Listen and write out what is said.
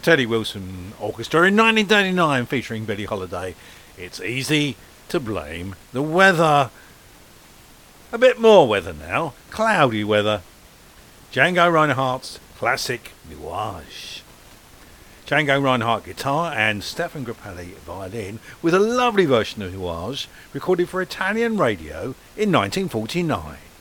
Teddy Wilson Orchestra in 1939 featuring Billie Holiday. It's easy to blame the weather. A bit more weather now. Cloudy weather. Django Reinhardt's classic Nuage. Django Reinhardt guitar and Stefan Grappelli violin with a lovely version of Nuage recorded for Italian radio in 1949.